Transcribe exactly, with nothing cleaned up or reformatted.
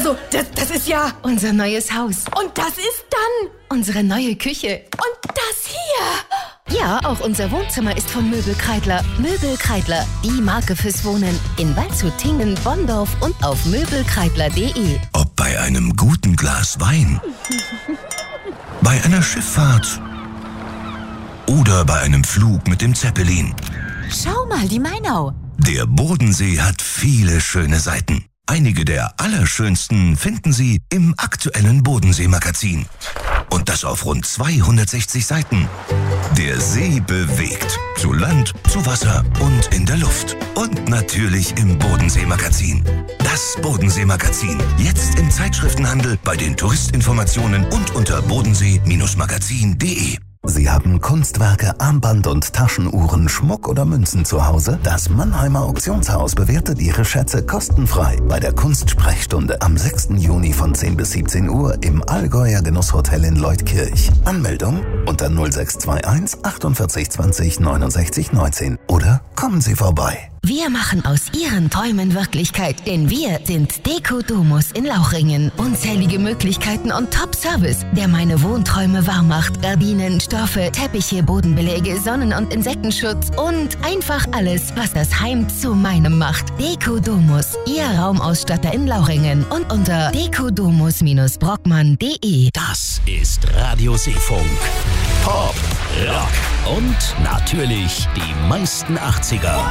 Also, das, das ist ja... Unser neues Haus. Und das ist dann... Unsere neue Küche. Und das hier... Ja, auch unser Wohnzimmer ist von Möbel Kreidler. Möbel Kreidler, die Marke fürs Wohnen. In Waldshut, Tingen, Bonndorf und auf möbelkreidler punkt de. Ob bei einem guten Glas Wein, bei einer Schifffahrt oder bei einem Flug mit dem Zeppelin. Schau mal, die Mainau. Der Bodensee hat viele schöne Seiten. Einige der allerschönsten finden Sie im aktuellen Bodensee-Magazin. Und das auf rund zweihundertsechzig Seiten. Der See bewegt. Zu Land, zu Wasser und in der Luft. Und natürlich im Bodensee-Magazin. Das Bodensee-Magazin. Jetzt im Zeitschriftenhandel, bei den Touristinformationen und unter bodensee Magazin punkt de. Sie haben Kunstwerke, Armband- und Taschenuhren, Schmuck oder Münzen zu Hause? Das Mannheimer Auktionshaus bewertet Ihre Schätze kostenfrei bei der Kunstsprechstunde am sechsten Juni von zehn bis siebzehn Uhr im Allgäuer Genusshotel in Leutkirch. Anmeldung unter null sechs zwei eins achtundvierzig zwanzig neunundsechzig neunzehn oder kommen Sie vorbei. Wir machen aus Ihren Träumen Wirklichkeit, denn wir sind Deko Domus in Lauchringen. Unzählige Möglichkeiten und Top-Service, der meine Wohnträume wahr macht. Gardinen, Stoffe, Teppiche, Bodenbeläge, Sonnen- und Insektenschutz und einfach alles, was das Heim zu meinem macht. Deko Domus, Ihr Raumausstatter in Lauchringen und unter dekodomus brockmann punkt de. Das ist Radio Seefunk. Pop, Rock und natürlich die meisten achtziger.